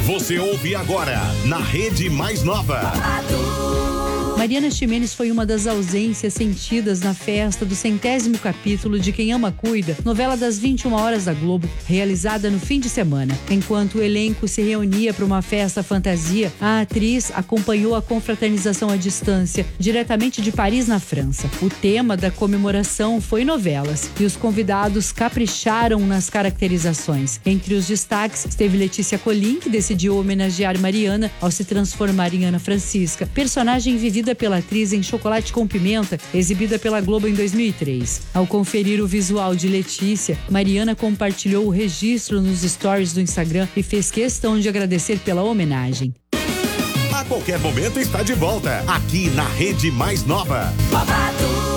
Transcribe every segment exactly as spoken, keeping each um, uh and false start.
Você ouve agora na Rede Mais Nova. Mariana Ximenes foi uma das ausências sentidas na festa do centésimo capítulo de Quem Ama Cuida, novela das vinte e uma horas da Globo, realizada no fim de semana. Enquanto o elenco se reunia para uma festa fantasia, a atriz acompanhou a confraternização à distância, diretamente de Paris, na França. O tema da comemoração foi novelas, e os convidados capricharam nas caracterizações. Entre os destaques esteve Letícia Colin, que decidiu homenagear Mariana ao se transformar em Ana Francisca, personagem vivida pela atriz em Chocolate com Pimenta, exibida pela Globo em dois mil e três. Ao conferir o visual de Letícia, Mariana compartilhou o registro nos stories do Instagram e fez questão de agradecer pela homenagem. A qualquer momento está de volta, aqui na Rede Mais Nova. Babado.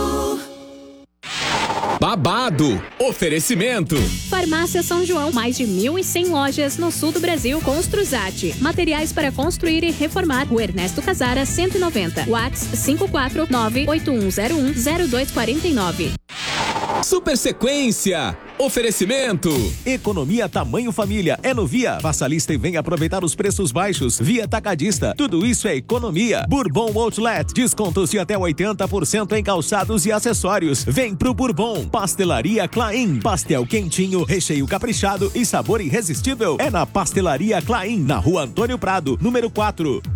Babado. Oferecimento. Farmácia São João, mais de mil e cem lojas no sul do Brasil. Construzate, materiais para construir e reformar. O Ernesto Casara cento e noventa. WhatsApp cinco quatro nove oito um zero um zero dois quatro nove. Super Sequência. Oferecimento. Economia tamanho família é no Via. Faça a lista e venha aproveitar os preços baixos. Via Atacadista. Tudo isso é economia. Bourbon Outlet. Descontos de até oitenta por cento em calçados e acessórios. Vem pro Bourbon. Pastelaria Clain. Pastel quentinho, recheio caprichado e sabor irresistível. É na Pastelaria Clain, na Rua Antônio Prado, número quatro.